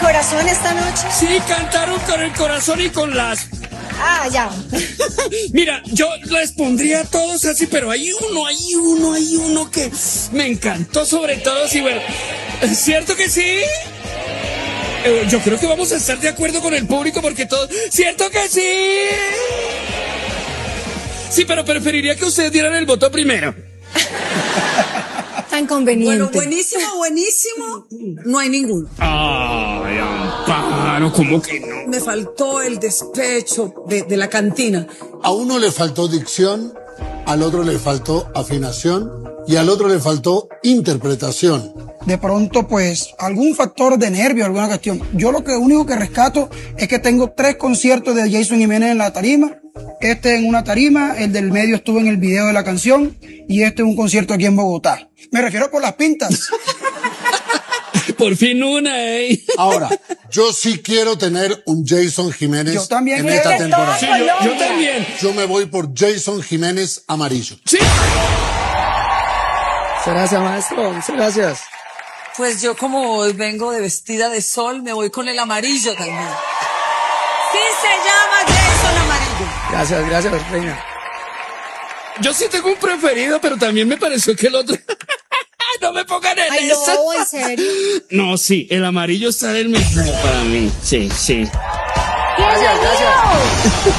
corazón esta noche? Sí, cantaron con el corazón y con las... Ah, ya. Mira, yo les pondría a todos así, pero hay uno que me encantó sobre todo, sí, bueno, ¿cierto que sí? Yo creo que vamos a estar de acuerdo con el público porque todos, ¿cierto que sí? Sí, pero preferiría que ustedes dieran el voto primero. Tan conveniente. Bueno, buenísimo. No hay ninguno. Ay, Amparo, ¿cómo que no? Me faltó el despecho de la cantina. A uno le faltó dicción, al otro le faltó afinación y al otro le faltó interpretación. De pronto, pues, algún factor de nervio, alguna cuestión. Yo lo único que rescato es que tengo 3 conciertos de Jason Jiménez en la tarima. Este en una tarima, el del medio estuvo en el video de la canción y este en un concierto aquí en Bogotá. Me refiero por las pintas. Por fin una, Ahora, yo sí quiero tener un Jason Jiménez Yo también en esta quiero. temporada. Sí, yo también. Yo me voy por Jason Jiménez amarillo. Sí. Gracias, maestro. Muchas gracias. Pues yo como hoy vengo de vestida de sol, me voy con el amarillo también. Sí se llama Jason Amarillo. Gracias, reina. Yo sí tengo un preferido, pero también me pareció que el otro... No me pongan en Ay, esa. no, en serio. No, sí, el amarillo está el mejor para mí. Sí. Gracias.